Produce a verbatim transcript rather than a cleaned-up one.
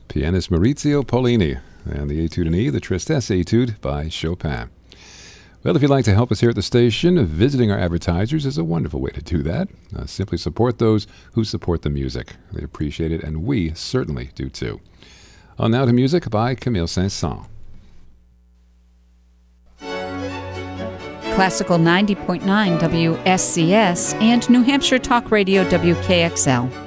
pianist Maurizio Pollini, and the Etude in E, the Tristesse Etude by Chopin. Well, if you'd like to help us here at the station, visiting our advertisers is a wonderful way to do that. Uh, simply support those who support the music. They appreciate it, and we certainly do too. On now to music by Camille Saint-Saëns. Classical ninety point nine W S C S and New Hampshire Talk Radio W K X L.